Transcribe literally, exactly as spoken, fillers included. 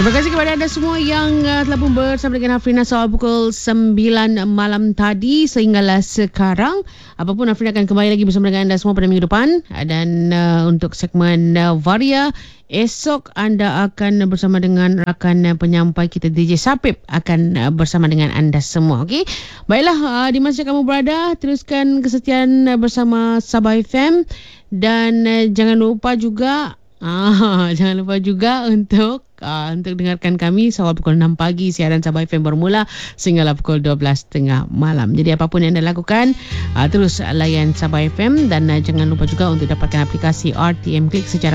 Terima kasih kepada anda semua yang uh, telah pun bersama dengan Afrina soal pukul sembilan malam tadi sehinggalah sekarang. Apapun, Afrina akan kembali lagi bersama dengan anda semua pada minggu depan. Dan uh, untuk segmen uh, Varia, esok anda akan bersama dengan rakan uh, penyampai kita D J Sapip akan uh, bersama dengan anda semua. Okey. Baiklah, uh, di mana kamu berada, teruskan kesetiaan uh, bersama Sabah F M dan uh, jangan lupa juga Ah, jangan lupa juga untuk uh, untuk dengarkan kami awal pukul enam pagi. Siaran Sabah F M bermula sehinggalah pukul dua belas tiga puluh malam. Jadi apapun yang anda lakukan, uh, terus layan Sabah F M dan uh, jangan lupa juga untuk dapatkan aplikasi R T M Click secara